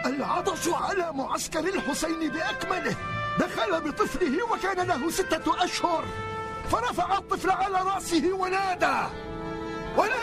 العطش على معسكر الحسين بأكمله. دخل بطفله وكان له 6 أشهر، فرفع الطفل على رأسه ونادى: